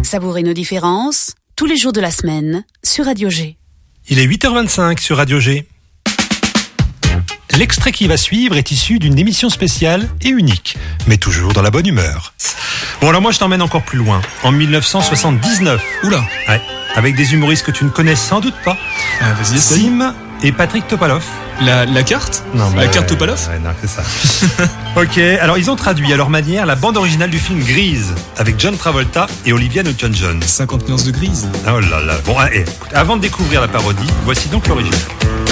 Savourez nos différences, tous les jours de la semaine, sur Radio G. Il est 8h25 sur Radio G. L'extrait qui va suivre est issu d'une émission spéciale et unique, mais toujours dans la bonne humeur. Bon, alors moi je t'emmène encore plus loin, en 1979. Oula. Ouais, avec des humoristes que tu ne connais sans doute pas. Vas-y, essaye. Sim et Patrick Topalov. La carte? Non, la carte Topalov? Ouais, non, c'est ça. Ok, alors ils ont traduit à leur manière la bande originale du film Grease, avec John Travolta et Olivia Newton-John. 50 nuances de grise. Oh là là. Bon, écoute, avant de découvrir la parodie, voici donc l'original.